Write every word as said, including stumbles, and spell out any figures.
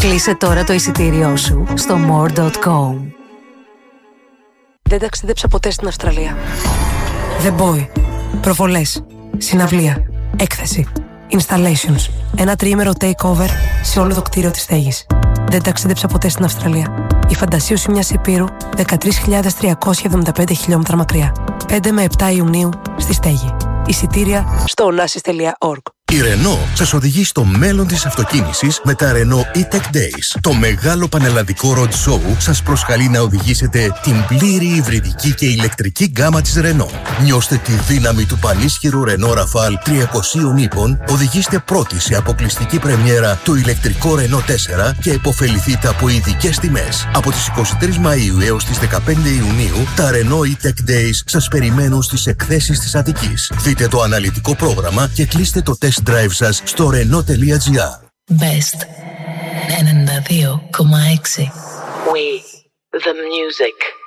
Κλείσε τώρα το εισιτήριό σου στο more τελεία com. Δεν ταξίδεψα ποτέ στην Αυστραλία. The Boy. Προβολές. Συναυλία. Έκθεση. Installations. Ένα τριήμερο takeover σε όλο το κτίριο της στέγης. Δεν ταξίδεψα ποτέ στην Αυστραλία. Η φαντασίωση μιας υπήρου δεκατρείς χιλιάδες τριακόσια εβδομήντα πέντε χιλιόμετρα μακριά. πέντε με επτά Ιουνίου στη στέγη. Εισιτήρια στο onassis τελεία org. Η Renault σας οδηγεί στο μέλλον της αυτοκίνησης με τα Renault E-Tech Days. Το μεγάλο πανελλαδικό road show σας προσκαλεί να οδηγήσετε την πλήρη υβριδική και ηλεκτρική γκάμα της Renault. Νιώστε τη δύναμη του πανίσχυρου Renault Rafale τριακόσια ύπων, οδηγήστε πρώτοι σε αποκλειστική πρεμιέρα το ηλεκτρικό Renault τέσσερα και επωφεληθείτε από ειδικές τιμές. Από τις εικοστή τρίτη Μαΐου έως τις δεκαπέντε Ιουνίου, τα Renault E-Tech Days σας περιμένουν στις εκθέσεις της Αττικής. Δείτε το αναλυτικό πρόγραμμα και κλείστε το test drive σας στο renault τελεία gr. Best ενενήντα δύο κόμμα έξι. We the music.